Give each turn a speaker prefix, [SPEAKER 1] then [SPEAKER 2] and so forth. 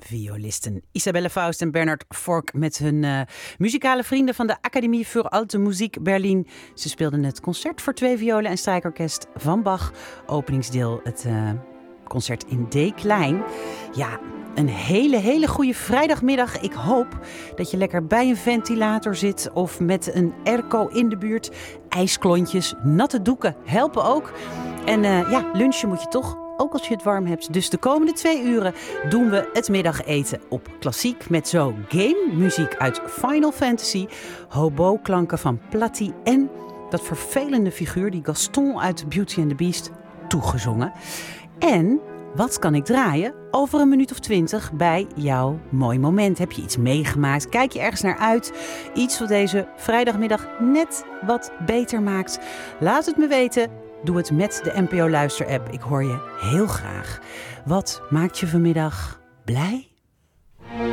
[SPEAKER 1] Violisten Isabelle Faust en Bernard Fork met hun muzikale vrienden van de Academie für Alte Musik Berlin. Ze speelden het concert voor 2 violen en strijkorkest van Bach. Openingsdeel het concert in D klein. Ja, een hele goede vrijdagmiddag. Ik hoop dat je lekker bij een ventilator zit of met een airco in de buurt. IJsklontjes, natte doeken helpen ook. En lunchen moet je toch, ook als je het warm hebt. Dus de komende 2 uren doen we het middageten op klassiek met zo game-muziek uit Final Fantasy, hobo-klanken van Platy en dat vervelende figuur, die Gaston uit Beauty and the Beast, toegezongen. En wat kan ik draaien over een minuut of 20 bij jouw mooi moment? Heb je iets meegemaakt? Kijk je ergens naar uit? Iets wat deze vrijdagmiddag net wat beter maakt? Laat het me weten. Doe het met de NPO Luister-app. Ik hoor je heel graag. Wat maakt je vanmiddag blij?